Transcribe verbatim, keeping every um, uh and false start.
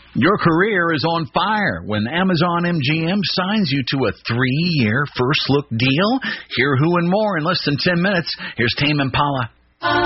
Your career is on fire when Amazon M G M signs you to a three-year first-look deal. Hear who and more in less than ten minutes. Here's Tame Impala.